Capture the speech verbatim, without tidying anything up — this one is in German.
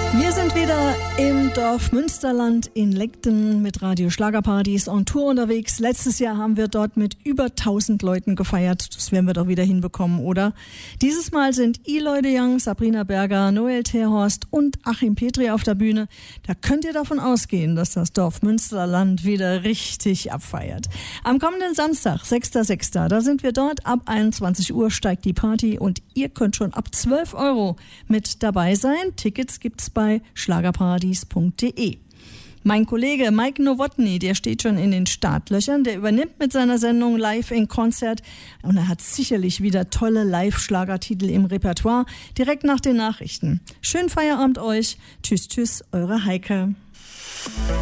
Wir sind wieder im Dorf Münsterland in Legden mit Radio Schlagerpartys on Tour unterwegs. Letztes Jahr haben wir dort mit über tausend Leuten gefeiert. Das werden wir doch wieder hinbekommen, oder? Dieses Mal sind Eloy de Young, Sabrina Berger, Noel Terhorst und Achim Petri auf der Bühne. Da könnt ihr davon ausgehen, dass das Dorf Münsterland wieder richtig abfeiert. Am kommenden Samstag, sechster sechster, da sind wir dort. Ab einundzwanzig Uhr steigt die Party und ihr könnt schon ab zwölf Euro mit dabei sein. Tickets gibt's bei schlagerparadies punkt de. Mein Kollege Mike Nowotny, der steht schon in den Startlöchern, der übernimmt mit seiner Sendung Live in Konzert und er hat sicherlich wieder tolle Live-Schlagertitel im Repertoire, direkt nach den Nachrichten. Schönen Feierabend euch. Tschüss, tschüss, eure Heike.